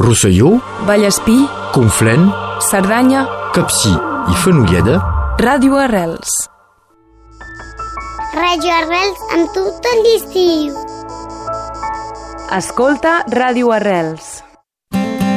Rosselló, Vallespí, Conflent, Cerdanya, Capcir i Fenolleda. Ràdio Arrels. Ràdio Arrels amb tu tot l'estiu. Escolta Ràdio Arrels.